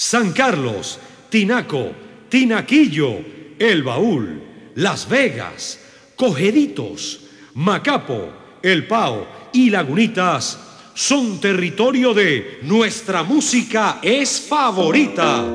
San Carlos, Tinaco, Tinaquillo, El Baúl, Las Vegas, Cogeditos, Macapo, El Pao y Lagunitas son territorio de Nuestra Música es Favorita.